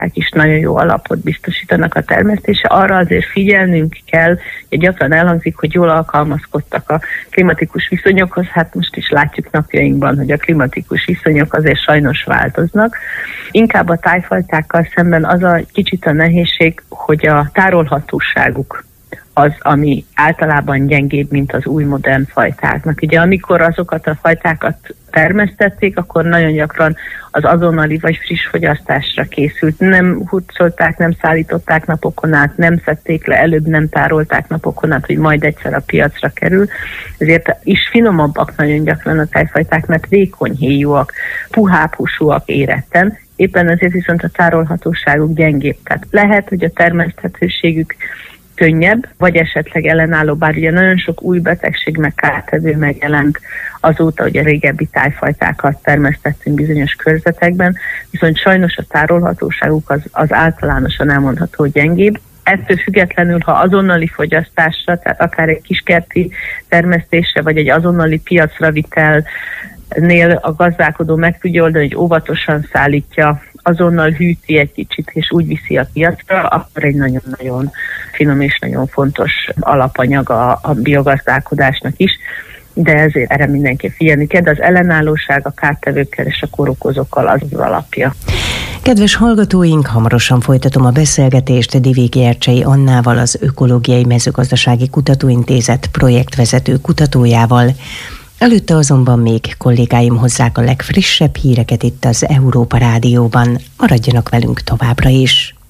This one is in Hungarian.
is nagyon jó alapot biztosítanak a termesztésre. Arra azért figyelnünk kell, hogy gyakran elhangzik, hogy jól alkalmazkodtak a klimatikus viszonyokhoz. Hát most is látjuk napjainkban, hogy a klimatikus viszonyok azért sajnos változnak. Inkább a tájfajtákkal szemben az a kicsit a nehézség, hogy a tárolhatóságuk az, ami általában gyengébb, mint az új modern fajtáknak. Ugye amikor azokat a fajtákat termesztették, akkor nagyon gyakran az azonnali vagy friss fogyasztásra készült. Nem hurcolták, nem szállították napokon át, nem szedték le, előbb nem tárolták napokon át, hogy majd egyszer a piacra kerül. Ezért is finomabbak nagyon gyakran a tejfajták, mert vékony héjúak, puhább húsúak éretten. Éppen ezért viszont a tárolhatóságuk gyengébb. Tehát lehet, hogy a termeszthetőségük könnyebb, vagy esetleg ellenálló, bár ugye nagyon sok új betegség meg kártevő megjelent azóta, hogy a régebbi tájfajtákat termesztettünk bizonyos körzetekben, viszont sajnos a tárolhatóságuk az általánosan elmondható, hogy gyengébb. Ettől függetlenül, ha azonnali fogyasztásra, tehát akár egy kiskerti termesztésre, vagy egy azonnali piacra vitelnél a gazdálkodó meg tudja oldani, hogy óvatosan szállítja, azonnal hűti egy kicsit, és úgy viszi a piacra, akkor egy nagyon-nagyon finom és nagyon fontos alapanyag a biogazdálkodásnak is, de ezért erre mindenki figyelni kell, de az ellenállóság a kártevőkkel és a kórokozókkal az alapja. Kedves hallgatóink, hamarosan folytatom a beszélgetést Divék Jercsei Annával, az Ökológiai Mezőgazdasági Kutatóintézet projektvezető kutatójával. Előtte azonban még kollégáim hozzák a legfrissebb híreket itt az Európa Rádióban. Maradjanak velünk továbbra is!